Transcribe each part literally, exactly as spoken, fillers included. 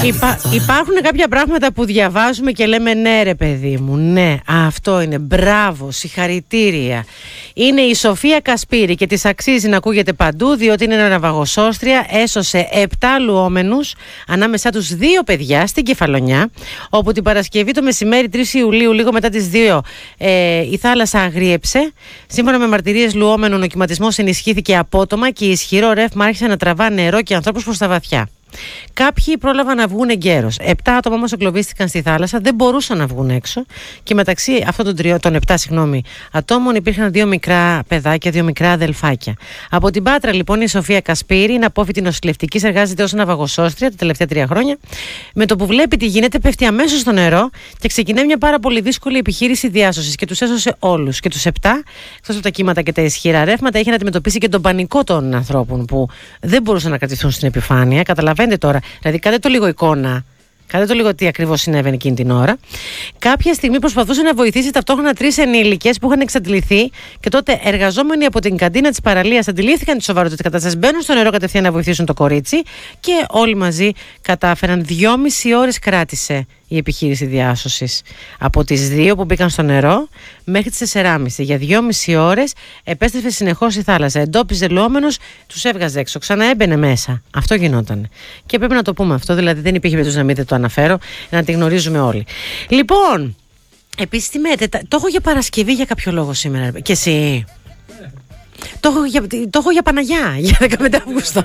Υπά, υπάρχουν κάποια πράγματα που διαβάζουμε και λέμε ναι ρε παιδί μου, ναι αυτό είναι, μπράβο, συγχαρητήρια. Είναι η Σοφία Κασπίρη και της αξίζει να ακούγεται παντού, διότι είναι ναυαγοσώστρια, έσωσε επτά λουόμενους, ανάμεσά τους δύο παιδιά στην Κεφαλονιά, όπου την Παρασκευή το μεσημέρι τρεις Ιουλίου, λίγο μετά τις δύο, ε, η θάλασσα αγρίεψε. Σύμφωνα με μαρτυρίες λουόμενων, ο κυματισμός ενισχύθηκε απότομα και η ισχυρό ρεύμα άρχισε να τραβά νερό και ανθρώπους προς τα βαθιά. Κάποιοι πρόλαβαν να βγουν εγκαίρως. Επτά άτομα όμως εγκλωβίστηκαν στη θάλασσα, δεν μπορούσαν να βγουν έξω. Και μεταξύ αυτών των, τριώ, των επτά συγγνώμη, ατόμων υπήρχαν δύο μικρά παιδάκια, δύο μικρά αδελφάκια. Από την Πάτρα λοιπόν η Σοφία Κασπίρη είναι απόφοιτη νοσηλευτικής, εργάζεται ως ναυαγοσώστρια τα τελευταία τρία χρόνια. Με το που βλέπει τι γίνεται, πέφτει αμέσως στο νερό και ξεκινάει μια πάρα πολύ δύσκολη επιχείρηση διάσωσης. Και τους έσωσε όλους. Και τους επτά, εκτός από τα κύματα και τα ισχυρά ρεύματα, είχε να αντιμετωπίσει και τον πανικό των ανθρώπων που δεν μπορούσαν να κρατηθούν στην επιφάνεια. Καταλαβαίνετε τώρα. Δηλαδή, κάντε το λίγο εικόνα. Κάντε το λίγο τι ακριβώς συνέβαινε εκείνη την ώρα. Κάποια στιγμή προσπαθούσε να βοηθήσει ταυτόχρονα τρεις ενήλικες που είχαν εξαντληθεί και τότε εργαζόμενοι από την καντίνα της παραλίας αντιλήφθηκαν τη σοβαρότητα της κατάστασης. Μπαίνουν στο νερό κατευθείαν να βοηθήσουν το κορίτσι και όλοι μαζί κατάφεραν. Δυόμιση ώρες κράτησε η επιχείρηση διάσωσης. Από τις δύο που μπήκαν στο νερό μέχρι τις τεσσεράμιση. Για δυόμιση ώρες επέστρεφε συνεχώς η θάλασσα. Εντόπιζε λουόμενους, τους έβγαζε έξω. Ξανά έμπαινε μέσα. Αυτό γινόταν. Και πρέπει να το πούμε αυτό. Δηλαδή δεν υπήρχε περίπτωση να μην το αναφέρω, να τη γνωρίζουμε όλοι. Λοιπόν, επίσης τι μέτε, το έχω για Παρασκευή για κάποιο λόγο σήμερα. Και εσύ. Το έχω για, το έχω για Παναγιά, για δεκαπέντε Αυγούστου.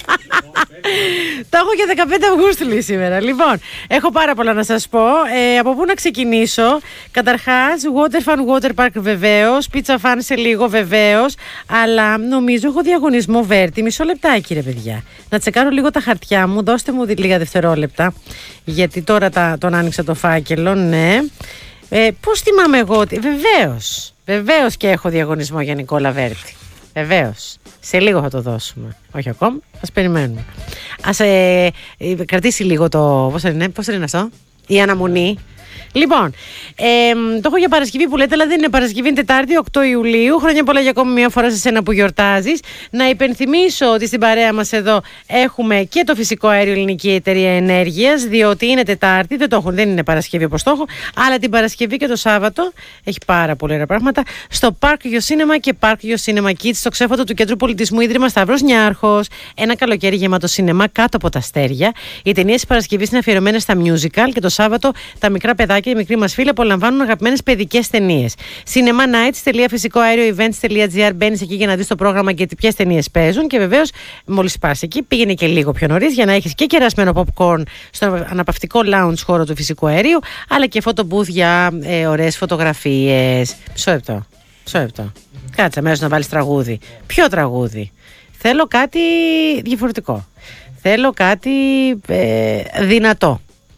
Το έχω για δεκαπέντε Αυγούστου λέει σήμερα. Λοιπόν, έχω πάρα πολλά να σας πω. Ε, από πού να ξεκινήσω? Καταρχάς, Water Fun Water Park βεβαίως, Pizza Fun σε λίγο βεβαίως, αλλά νομίζω έχω διαγωνισμό Βέρτη. Μισό λεπτάκι ρε παιδιά. Να τσεκάρω λίγο τα χαρτιά μου, δώστε μου λίγα δευτερόλεπτα, γιατί τώρα τα, τον άνοιξα το φάκελο, ναι. Ε, πώς θυμάμαι εγώ ότι... Βεβαίως, βεβαίως και έχω διαγωνισμό για Νικόλα Βέρτη. Βεβαίως. Σε λίγο θα το δώσουμε. Όχι ακόμα, ας περιμένουμε. Ας ε, ε, κρατήσει λίγο το... Πώς είναι, πώς είναι αυτό? Η αναμονή. Λοιπόν, ε, το έχω για Παρασκευή που λέτε, αλλά δεν είναι Παρασκευή, είναι Τετάρτη, οκτώ Ιουλίου. Χρόνια πολλά για ακόμη μια φορά σε σένα που γιορτάζεις. Να υπενθυμίσω ότι στην παρέα μας εδώ έχουμε και το φυσικό αέριο Ελληνική Εταιρεία Ενέργειας, διότι είναι Τετάρτη, δεν, το έχω, δεν είναι Παρασκευή όπως το έχω, αλλά την Παρασκευή και το Σάββατο έχει πάρα πολλά ωραία πράγματα στο Park Your Cinema και Park Your Cinema Kids, στο ξέφωτο του Κέντρου Πολιτισμού Ίδρυμα Σταύρος Νιάρχος. Ένα καλοκαίρι γεμάτο σινεμά κάτω από τα αστέρια. Οι ταινίες της Παρασκευής είναι αφιερωμένες στα musical και το Σάββατο τα μικρά παιδάκια και οι μικροί μας φίλοι απολαμβάνουν αγαπημένες παιδικές ταινίες. cinemanights τελεία φυσικό αέριο events τελεία gr. Μπαίνεις εκεί για να δεις το πρόγραμμα και ποιες ταινίες παίζουν. Και βεβαίως, μόλις πας εκεί, πήγαινε και λίγο πιο νωρίς για να έχεις και κερασμένο popcorn στο αναπαυτικό lounge χώρο του φυσικού αερίου, αλλά και photo booth για ε, ωραίες φωτογραφίες. Μισό λεπτό. Μισό λεπτό. Κάτσε αμέσως να βάλεις τραγούδι. Ποιο τραγούδι? Θέλω κάτι διαφορετικό. Θέλω κάτι ε, δυνατό.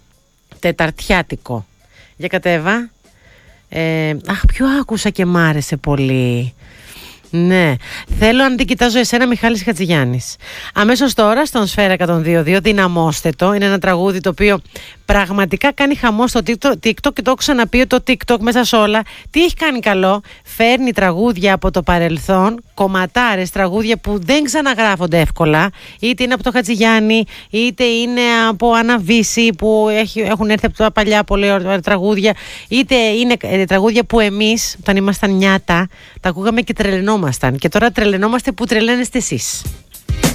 Τεταρτιάτικο. Για κατέβα. Ε, αχ, ποιο άκουσα και μ' άρεσε πολύ. Ναι. Θέλω αν την κοιτάζω εσένα, Μιχάλης Χατζηγιάννης. Αμέσως τώρα στον Σφαίρα εκατόν δύο δύο, δυναμώστε το. Είναι ένα τραγούδι το οποίο πραγματικά κάνει χαμό στο TikTok, TikTok και το έχω ξαναπεί ότι το TikTok μέσα σε όλα τι έχει κάνει καλό? Φέρνει τραγούδια από το παρελθόν, κομματάρες, τραγούδια που δεν ξαναγράφονται εύκολα, είτε είναι από το Χατζηγιάννη, είτε είναι από Αναβίση που έχει, έχουν έρθει από τα παλιά πολύ ωραία τραγούδια, είτε είναι ε, τραγούδια που εμείς όταν ήμασταν νιάτα τα ακούγαμε και τρελαινόμασταν, και τώρα τρελαινόμαστε που τρελαίνεστε εσείς.